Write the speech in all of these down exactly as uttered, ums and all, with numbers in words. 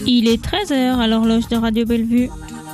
Il est treize heures à l'horloge de Radio Bellevue.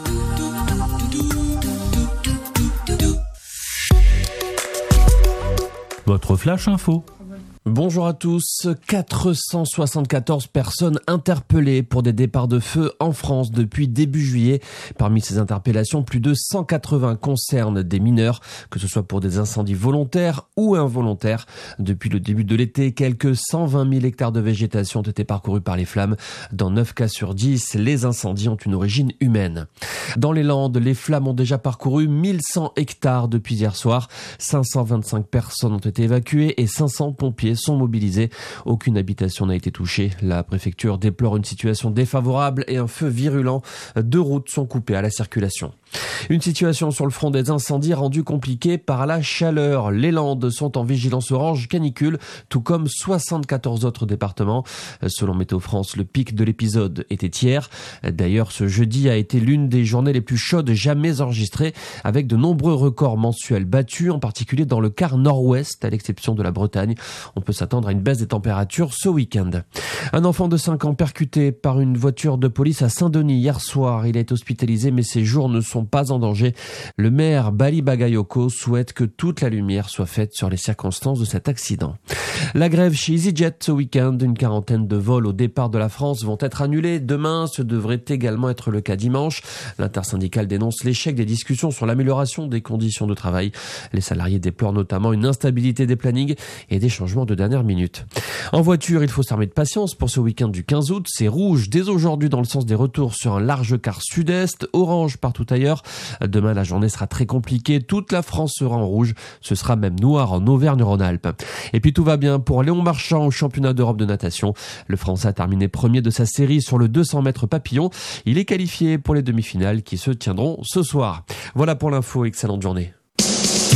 Votre flash info. Bonjour à tous. quatre cent soixante-quatorze personnes interpellées pour des départs de feu en France depuis début juillet. Parmi ces interpellations, plus de cent quatre-vingts concernent des mineurs, que ce soit pour des incendies volontaires ou involontaires. Depuis le début de l'été, quelques cent vingt mille hectares de végétation ont été parcourus par les flammes. Dans neuf cas sur dix, les incendies ont une origine humaine. Dans les Landes, les flammes ont déjà parcouru mille cent hectares depuis hier soir. cinq cent vingt-cinq personnes ont été évacuées et cinq cents pompiers sont mobilisés. Aucune habitation n'a été touchée. La préfecture déplore une situation défavorable et un feu virulent. Deux routes sont coupées à la circulation. Une situation sur le front des incendies rendue compliquée par la chaleur. Les Landes sont en vigilance orange canicule, tout comme soixante-quatorze autres départements. Selon Météo France, le pic de l'épisode était hier. D'ailleurs, ce jeudi a été l'une des journées les plus chaudes jamais enregistrées, avec de nombreux records mensuels battus, en particulier dans le quart nord-ouest, à l'exception de la Bretagne. On peut s'attendre à une baisse des températures ce week-end. Un enfant de cinq ans percuté par une voiture de police à Saint-Denis hier soir. Il est hospitalisé, mais ses jours ne sont pas en danger. Le maire Bali Bagayoko souhaite que toute la lumière soit faite sur les circonstances de cet accident. La grève chez EasyJet ce week-end, une quarantaine de vols au départ de la France vont être annulés. Demain, ce devrait également être le cas dimanche. L'intersyndicale dénonce l'échec des discussions sur l'amélioration des conditions de travail. Les salariés déplorent notamment une instabilité des plannings et des changements de dernière minute. En voiture, il faut s'armer de patience pour ce week-end du quinze août. C'est rouge dès aujourd'hui dans le sens des retours sur un large quart sud-est, orange partout ailleurs. Demain, la journée sera très compliquée. Toute la France sera en rouge. Ce sera même noir en Auvergne-Rhône-Alpes. Et puis tout va bien pour Léon Marchand au championnat d'Europe de natation. Le Français a terminé premier de sa série sur le deux cents mètres papillon. Il est qualifié pour les demi-finales qui se tiendront ce soir. Voilà pour l'info. Excellente journée.